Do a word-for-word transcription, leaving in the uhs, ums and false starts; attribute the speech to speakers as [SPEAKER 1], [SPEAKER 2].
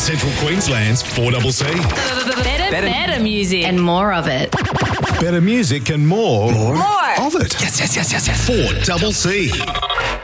[SPEAKER 1] Central Queensland's four C C.
[SPEAKER 2] Better, better, better music and more of it.
[SPEAKER 1] Better music and more,
[SPEAKER 2] More
[SPEAKER 1] of it.
[SPEAKER 2] Yes, yes, yes, yes, yes.
[SPEAKER 1] four C C.